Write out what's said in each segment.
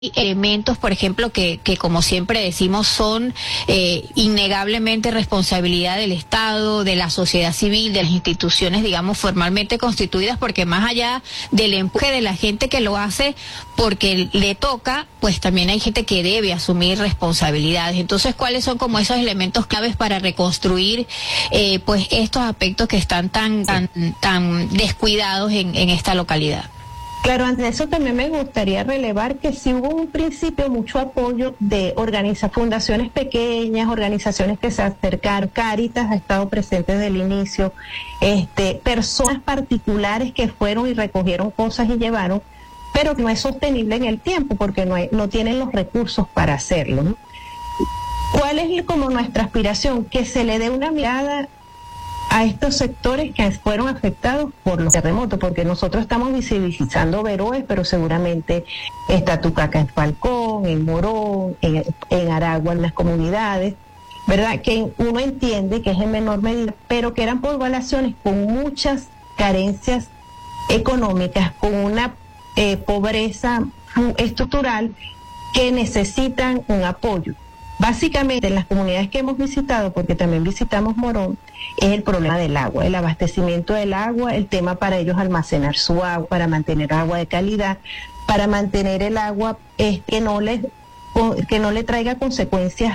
elementos, por ejemplo, que como siempre decimos son innegablemente responsabilidad del Estado, de la sociedad civil, de las instituciones, digamos, formalmente constituidas, porque más allá del empuje de la gente que lo hace porque le toca, pues también hay gente que debe asumir responsabilidades. Entonces, ¿cuáles son como esos elementos claves para reconstruir pues estos aspectos que están tan descuidados en esta localidad? Claro, ante eso también me gustaría relevar que sí hubo un principio mucho apoyo de fundaciones pequeñas, organizaciones que se acercaron. Cáritas ha estado presente desde el inicio, personas particulares que fueron y recogieron cosas y llevaron, pero no es sostenible en el tiempo porque no tienen los recursos para hacerlo, ¿no? ¿Cuál es como nuestra aspiración? Que se le dé una mirada a estos sectores que fueron afectados por los terremotos, porque nosotros estamos visibilizando Veroes, pero seguramente está Tucaca en Falcón, en Morón, en Aragua, en las comunidades, ¿verdad? Que uno entiende que es en menor medida, pero que eran poblaciones con muchas carencias económicas, con una pobreza estructural que necesitan un apoyo. Básicamente en las comunidades que hemos visitado, porque también visitamos Morón, es el problema del agua, el abastecimiento del agua, el tema para ellos almacenar su agua, para mantener agua de calidad, para mantener el agua que no le traiga consecuencias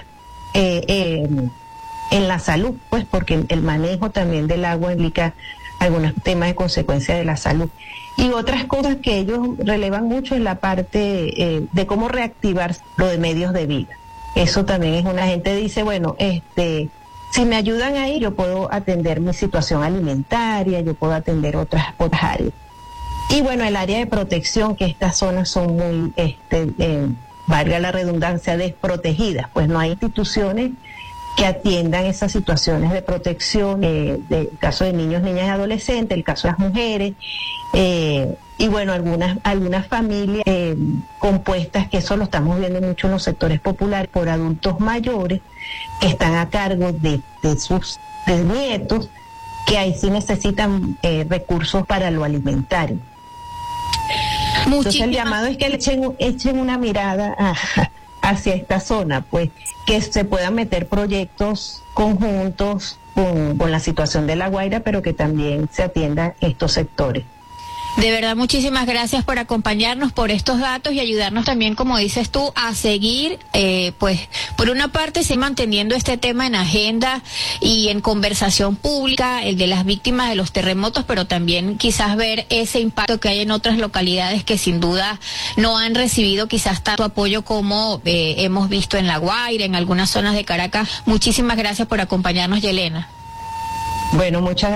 en la salud, pues porque el manejo también del agua implica algunos temas de consecuencias de la salud. Y otras cosas que ellos relevan mucho es la parte de cómo reactivar lo de medios de vida. Eso también es una gente dice, bueno, si me ayudan ahí, yo puedo atender mi situación alimentaria, yo puedo atender otras áreas. Y bueno, el área de protección, que estas zonas son muy, valga la redundancia, desprotegidas, pues no hay instituciones que atiendan esas situaciones de protección, el caso de niños, niñas y adolescentes, el caso de las mujeres, y bueno, algunas familias compuestas, que eso lo estamos viendo mucho en los sectores populares, por adultos mayores que están a cargo de sus nietos, que ahí sí necesitan recursos para lo alimentario. Entonces el llamado es que le echen una mirada hacia esta zona, pues que se puedan meter proyectos conjuntos con la situación de La Guaira, pero que también se atiendan estos sectores. De verdad, muchísimas gracias por acompañarnos, por estos datos y ayudarnos también, como dices tú, a seguir, pues, por una parte, sí, manteniendo este tema en agenda y en conversación pública, el de las víctimas de los terremotos, pero también quizás ver ese impacto que hay en otras localidades que sin duda no han recibido quizás tanto apoyo como hemos visto en La Guaira, en algunas zonas de Caracas. Muchísimas gracias por acompañarnos, Yelena. Bueno, muchas gracias.